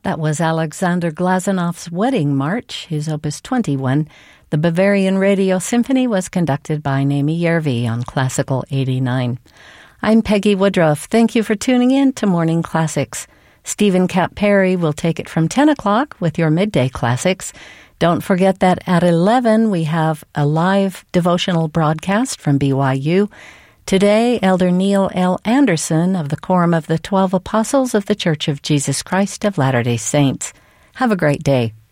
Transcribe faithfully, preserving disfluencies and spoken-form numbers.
That was Alexander Glazonov's Wedding March, his Opus twenty-one. The Bavarian Radio Symphony was conducted by Naomi Järvi on Classical eighty-nine. I'm Peggy Woodruff. Thank you for tuning in to Morning Classics. Stephen Cap Perry will take it from ten o'clock with your midday classics. Don't forget that at eleven we have a live devotional broadcast from B Y U. Today, Elder Neil L. Anderson of the Quorum of the Twelve Apostles of the Church of Jesus Christ of Latter-day Saints. Have a great day.